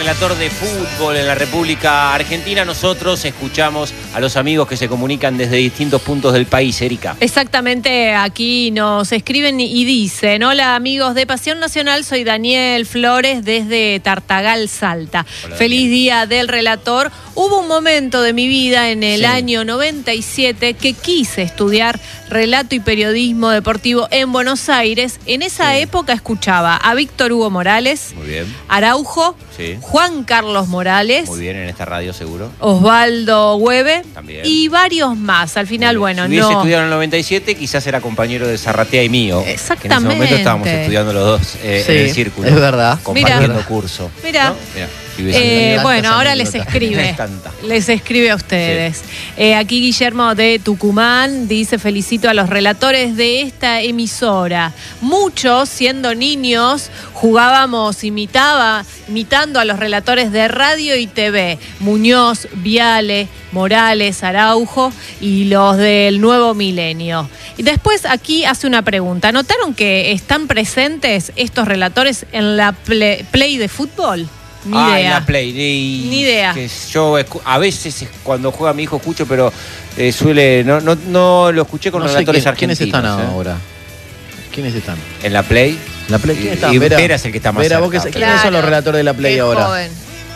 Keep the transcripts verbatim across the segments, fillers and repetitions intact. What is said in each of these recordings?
relator de fútbol en la República Argentina. Nosotros escuchamos a los amigos que se comunican desde distintos puntos del país, Erika. Exactamente, aquí nos escriben y dicen: hola amigos de Pasión Nacional, soy Daniel Flores desde Tartagal, Salta. Hola, Feliz Daniel. Día del relator. Hubo un momento de mi vida en el sí. año noventa y siete que quise estudiar relato y periodismo deportivo en Buenos Aires. En esa sí. época escuchaba a Víctor Hugo Morales, Muy bien. Araujo, sí. Juan Carlos Morales. Muy bien, en esta radio seguro. Osvaldo Hueve. También. Y varios más. Al final, bueno, si hubiese no. estudiado en el noventa y siete, quizás era compañero de Zarratea y mío. Exactamente. Que en ese momento estábamos estudiando los dos eh, sí, en el círculo. Es verdad. Compartiendo Mira, curso. Mira. ¿No? Mira. Eh, bueno, ahora les escribe, les escribe a ustedes. Sí. Eh, aquí Guillermo de Tucumán dice: felicito a los relatores de esta emisora. Muchos, siendo niños, jugábamos, imitaba, imitando a los relatores de radio y T V. Muñoz, Viale, Morales, Araujo y los del nuevo milenio. Y después aquí hace una pregunta. ¿Notaron que están presentes estos relatores en la play, play de fútbol? Ni ah, idea. En la Play. Y Ni idea. Que yo a veces cuando juega mi hijo escucho, pero eh, suele. No, no, no lo escuché con no los sé relatores quién, argentinos. ¿Quiénes están eh? ahora? ¿Quiénes están? ¿En la Play? ¿La Play? ¿Quién está? Y Vera, Vera es el que está más Vera, cerca. ¿vos qué, claro. ¿Quiénes son los relatores de la Play Qué ahora? Joven.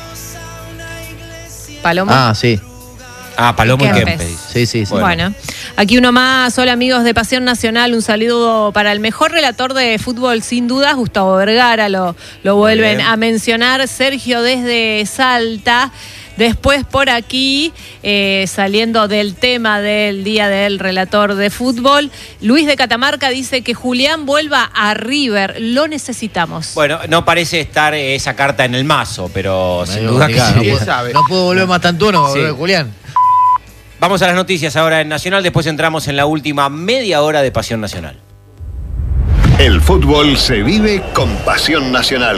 Paloma. Ah, sí. Ah, Palomo y Kempes. Kempes. Sí, sí, sí. Bueno. bueno, aquí uno más. Hola amigos de Pasión Nacional, un saludo para el mejor relator de fútbol sin dudas, Gustavo Vergara, lo, lo vuelven a mencionar. Sergio desde Salta. Después por aquí, eh, saliendo del tema del Día del Relator de Fútbol, Luis de Catamarca dice que Julián vuelva a River, lo necesitamos. Bueno, no parece estar esa carta en el mazo, pero Me sin digo, duda diga, que sí. no, puedo, no puedo volver más tanto, no, Sí. Julián. Vamos a las noticias ahora en Nacional, después entramos en la última media hora de Pasión Nacional. El fútbol se vive con Pasión Nacional.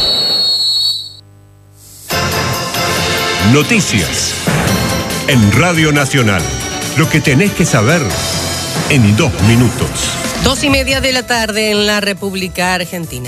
Noticias en Radio Nacional. Lo que tenés que saber en dos minutos. Dos y media de la tarde en la República Argentina.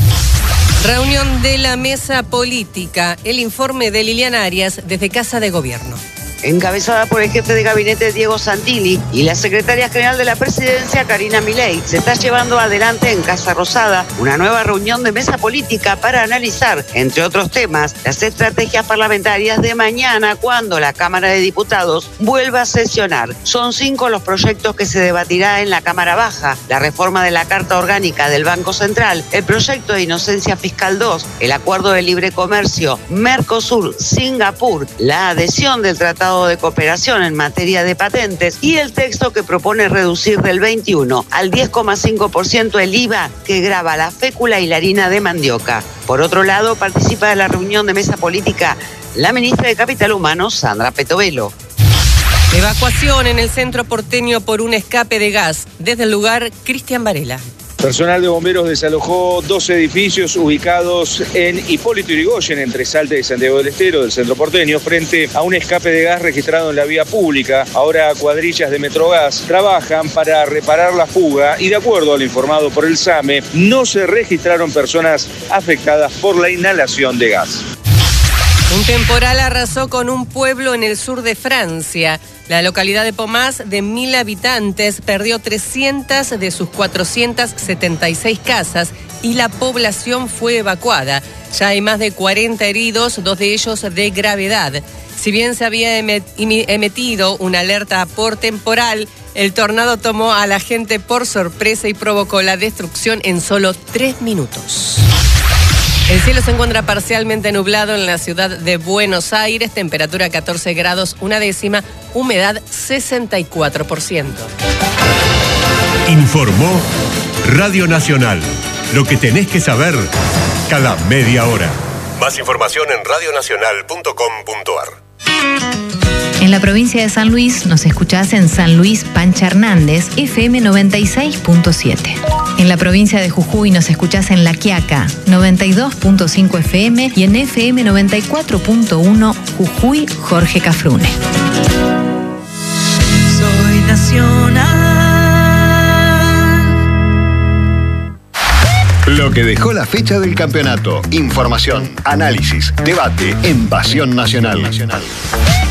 Reunión de la mesa política. El informe de Liliana Arias desde Casa de Gobierno. Encabezada por el jefe de gabinete Diego Santilli y la secretaria general de la presidencia Karina Milei, se está llevando adelante en Casa Rosada una nueva reunión de mesa política para analizar, entre otros temas, las estrategias parlamentarias de mañana cuando la Cámara de Diputados vuelva a sesionar. Son cinco los proyectos que se debatirá en la Cámara Baja: la reforma de la Carta Orgánica del Banco Central, el proyecto de Inocencia Fiscal dos, el Acuerdo de Libre Comercio Mercosur-Singapur, la adhesión del Tratado de Cooperación en materia de patentes y el texto que propone reducir del veintiuno al diez coma cinco por ciento el I V A que grava la fécula y la harina de mandioca. Por otro lado, participa de la reunión de mesa política la ministra de Capital Humano, Sandra Petovelo. Evacuación en el centro porteño por un escape de gas. Desde el lugar, Cristian Varela. Personal de bomberos desalojó dos edificios ubicados en Hipólito Yrigoyen, entre Salta y Santiago del Estero, del centro porteño, frente a un escape de gas registrado en la vía pública. Ahora cuadrillas de Metrogas trabajan para reparar la fuga y, de acuerdo a lo informado por el SAME, no se registraron personas afectadas por la inhalación de gas. Un temporal arrasó con un pueblo en el sur de Francia. La localidad de Pomás, de mil habitantes, perdió trescientas de sus cuatrocientas setenta y seis casas y la población fue evacuada. Ya hay más de cuarenta heridos, dos de ellos de gravedad. Si bien se había emitido una alerta por temporal, el tornado tomó a la gente por sorpresa y provocó la destrucción en solo tres minutos. El cielo se encuentra parcialmente nublado en la ciudad de Buenos Aires, temperatura catorce grados, una décima, humedad sesenta y cuatro por ciento. Informó Radio Nacional. Lo que tenés que saber cada media hora. Más información en radio nacional punto com punto a r. En la provincia de San Luis nos escuchás en San Luis Pancha Hernández, F M noventa y seis punto siete. En la provincia de Jujuy nos escuchás en La Quiaca, noventa y dos punto cinco F M y en F M noventa y cuatro punto uno Jujuy Jorge Cafrune. Soy nacional. Lo que dejó la fecha del campeonato. Información, análisis, debate en Pasión Nacional.